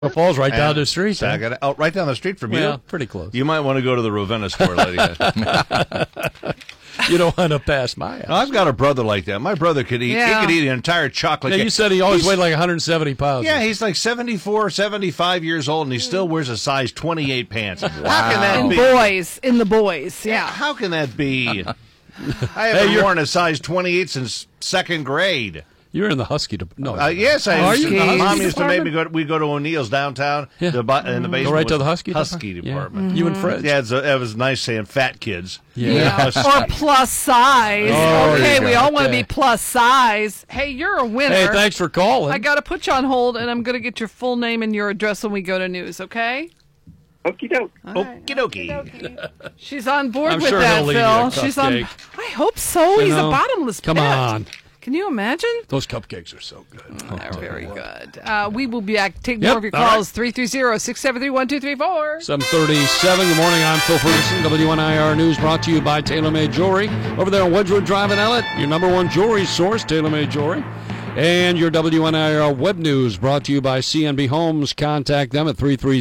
Falls right down the street. Saginaw, oh, right down the street from you? Yeah, pretty close. You might want to go to the Ravenna store, lady. You don't want to pass my house. No, I've got a brother like that. My brother could eat. Yeah. He could eat an entire chocolate Yeah, cake. you said he always weighed like 170 pounds. Yeah, he's like 74, 75 years old, and he still wears a size 28 pants. How can that In be? in the boys, yeah. How can that be? I haven't worn a size 28 since second grade. You're in the Husky department. No. Yes, I Are used you? to. The Mom Husky used to make me department? we go to O'Neill's downtown. Yeah. In the basement. Go right to was the Husky department. Yeah. You and Fred. Yeah, it was nice saying fat kids. Yeah. Or plus size. Oh, Okay, we all want to okay. be plus size. Hey, you're a winner. Hey, thanks for calling. I got to put you on hold, and I'm going to get your full name and your address when we go to news, okay? Okie doke. Okie dokie. She's on board I'm with sure that, he'll leave you Phil. a She's on. cupcake. I hope so. He's a bottomless Come pit. on. Can you imagine? Those cupcakes are so good. They're very good. We will be back. Take Yep, more of your all calls. 330-673-1234. 7:37. Good morning. I'm Phil Ferguson. WNIR News brought to you by TaylorMade Jewelry. Over there on Wedgewood Drive in Ellet, your number one jewelry source, TaylorMade Jewelry. And your WNIR Web News brought to you by CNB Homes. Contact them at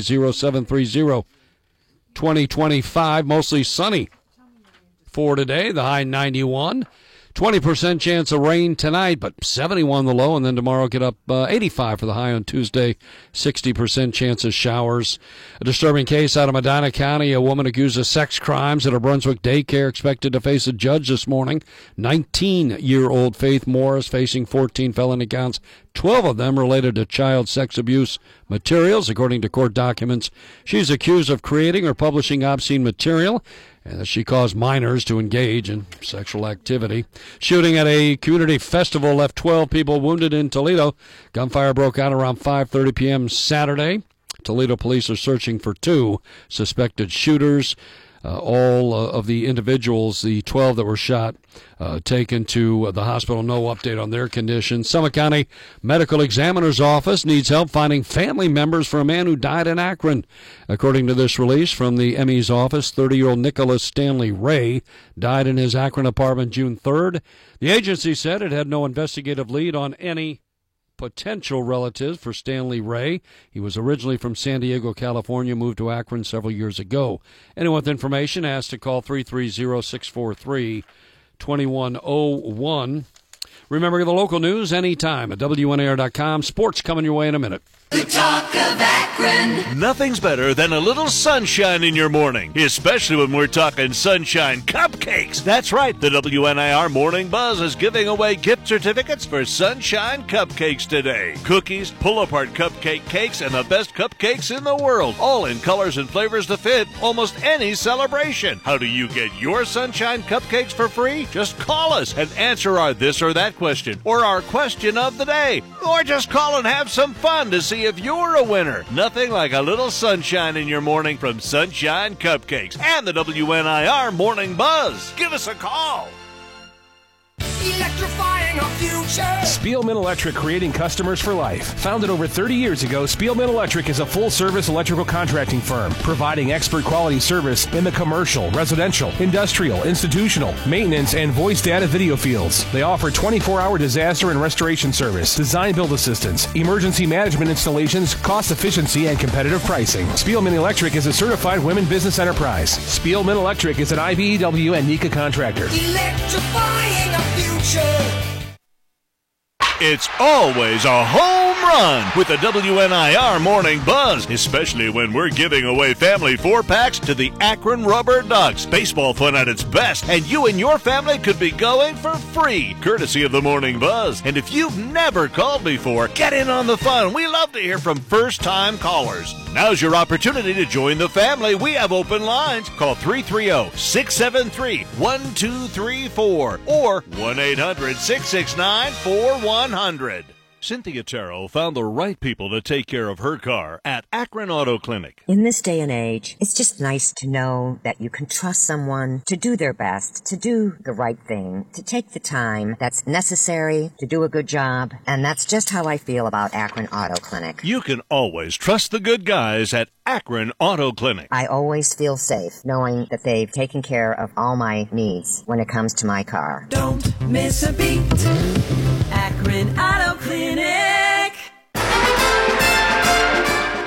330-730-2025. Mostly sunny for today. The high 91. 20% chance of rain tonight, but 71 the low, and then tomorrow get up 85 for the high on Tuesday, 60% chance of showers. A disturbing case out of Medina County, a woman accused of sex crimes at a Brunswick daycare expected to face a judge this morning. 19-year-old Faith Morris facing 14 felony counts, 12 of them related to child sex abuse materials, according to court documents. She's accused of creating or publishing obscene material, and that she caused minors to engage in sexual activity. Shooting at a community festival left 12 people wounded in Toledo. Gunfire broke out around 5:30 p.m. Saturday. Toledo police are searching for 2 suspected shooters. All of the individuals, the 12 that were shot, taken to the hospital. No update on their condition. Summit County Medical Examiner's Office needs help finding family members for a man who died in Akron. According to this release from the ME's office, 30-year-old Nicholas Stanley Ray died in his Akron apartment June 3rd. The agency said it had no investigative lead on any potential relatives for Stanley Ray. He was originally from San Diego, California, moved to Akron several years ago. Anyone with information has to call 330-643-2101. Remember the local news anytime at WNAR.com. Sports coming your way in a minute. The talk of Akron. Nothing's better than a little sunshine in your morning, especially when we're talking sunshine cupcakes. That's right, the WNIR Morning Buzz is giving away gift certificates for sunshine cupcakes today. Cookies, pull-apart cupcake cakes, and the best cupcakes in the world, all in colors and flavors to fit almost any celebration. How do you get your sunshine cupcakes for free? Just call us and answer our this or that question, or our question of the day, or just call and have some fun to see if you're a winner. Nothing like a little sunshine in your morning from Sunshine Cupcakes and the WNIR Morning Buzz. Give us a call. Electrifying our future. Spielman Electric, creating customers for life. Founded over 30 years ago, Spielman Electric is a full-service electrical contracting firm, providing expert quality service in the commercial, residential, industrial, institutional, maintenance, and voice data video fields. They offer 24-hour disaster and restoration service, design build assistance, emergency management installations, cost efficiency, and competitive pricing. Spielman Electric is a certified women business enterprise. Spielman Electric is an IBEW and NECA contractor. Electrifying our future. It's always a home run with the WNIR Morning Buzz, especially when we're giving away family 4-packs to the Akron Rubber Ducks. Baseball fun at its best, and you and your family could be going for free, courtesy of the Morning Buzz. And if you've never called before, get in on the fun. We love to hear from first-time callers. Now's your opportunity to join the family. We have open lines. Call 330-673-1234 or 1-800-669-4100. Cynthia Terrell found the right people to take care of her car at Akron Auto Clinic. In this day and age, it's just nice to know that you can trust someone to do their best, to do the right thing, to take the time that's necessary to do a good job. And that's just how I feel about Akron Auto Clinic. You can always trust the good guys at Akron Auto Clinic. I always feel safe knowing that they've taken care of all my needs when it comes to my car. Don't miss a beat. Akron Auto Clinic.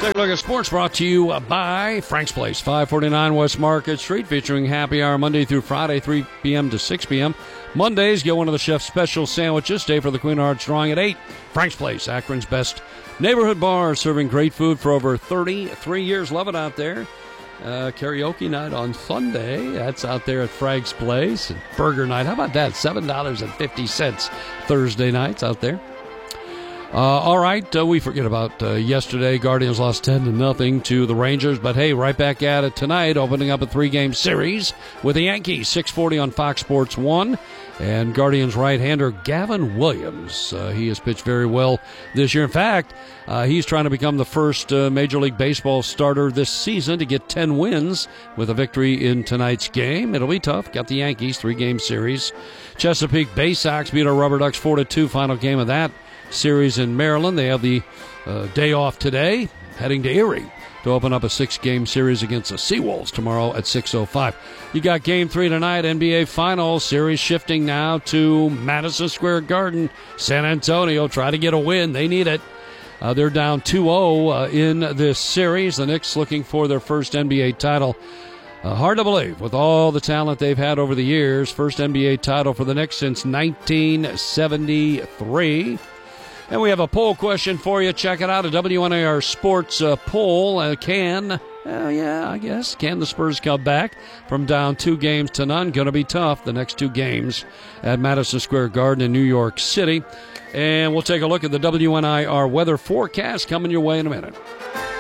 Take a look at sports brought to you by Frank's Place, 549 West Market Street, featuring happy hour Monday through Friday, 3 p.m. to 6 p.m. Mondays, get one of the chef's special sandwiches. Stay for the Queen Arts drawing at 8. Frank's Place, Akron's best neighborhood bar, serving great food for over 33 years. Love it out there. Karaoke night on Sunday. That's out there at Frank's Place. And burger night. How about that? $7.50 Thursday nights out there. All right, we forget about yesterday. Guardians lost 10-0 to the Rangers, but hey, right back at it tonight, opening up a 3-game series with the Yankees, 6:40 on Fox Sports 1. And Guardians right-hander Gavin Williams, he has pitched very well this year. In fact, he's trying to become the first Major League Baseball starter this season to get 10 wins with a victory in tonight's game. It'll be tough. Got the Yankees, 3-game series. Chesapeake Bay Sox beat our Rubber Ducks 4-2, final game of that series in Maryland. They have the day off today, heading to Erie to open up a 6-game series against the Seawolves tomorrow at 6:05. You got Game 3 tonight, NBA Finals series shifting now to Madison Square Garden. San Antonio try to get a win. They need it. They're down 2-0 in this series. The Knicks looking for their first NBA title. Hard to believe with all the talent they've had over the years. First NBA title for the Knicks since 1973. And we have a poll question for you. Check it out, a WNAR Sports poll. Can the Spurs come back from down 2-0 to none? Going to be tough, the next 2 games at Madison Square Garden in New York City. And we'll take a look at the WNIR weather forecast coming your way in a minute.